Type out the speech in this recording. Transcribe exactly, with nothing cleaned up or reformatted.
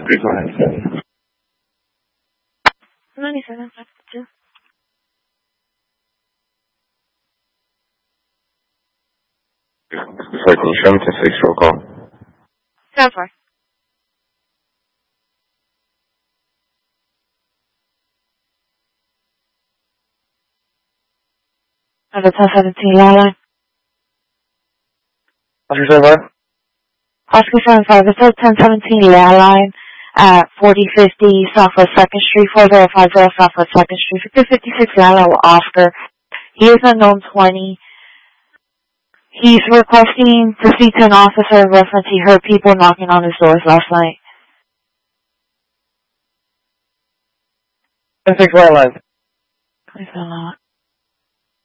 Go ahead. ninety-seven, two. Sorry, can you show me to six roll call? Seven, four. Under ten seventeen, line. Oscar seven five? Oscar seven five, it's at ten seventeen, line at forty fifty Southwest second Street, four zero five zero Southwest second Street, fifty fifty-six, line with Oscar. He is unknown twenty. He's requesting to speak to an officer in reference he heard people knocking on his doors last night. ten six line line. Please don't know.